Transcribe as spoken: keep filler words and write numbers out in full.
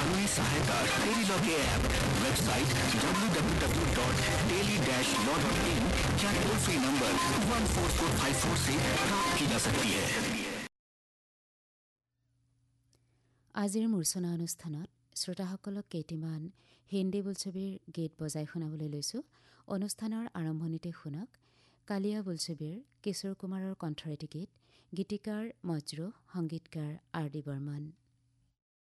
আৰু এই সহায়তা টেলিলগে app website W W W dot tele dash law dot in या toll free number one four four five four से प्राप्त की जा सकती है। আজিৰ মূৰ্ছনা অনুষ্ঠানত শ্ৰোতাসকলক কেইটিমান হিন্দী বোলছবিৰ গীত বজাই শুনাবলৈ লৈছোঁ। অনুষ্ঠানৰ আৰম্ভণিতে শুনক কালিয়া বোলছবিৰ কিশোৰ কুমাৰৰ কণ্ঠৰেটি গীত, গীতিকাৰ মজৰু, সংগীতকাৰ আৰ ডি বৰ্মন।